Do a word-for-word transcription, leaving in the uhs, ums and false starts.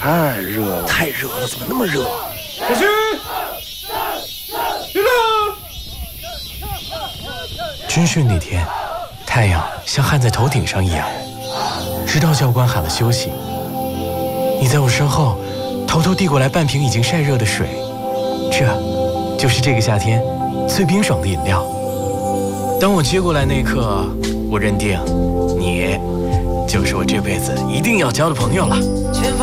太热了， 太热了，怎么那么热？ 小心！队长！ 军训那天，太阳像焊在头顶上一样，直到教官喊了休息，你在我身后偷偷递过来半瓶已经晒热的水，这就是这个夏天最冰爽的饮料。当我接过来那一刻，我认定你就是我这辈子一定要交的朋友了。前方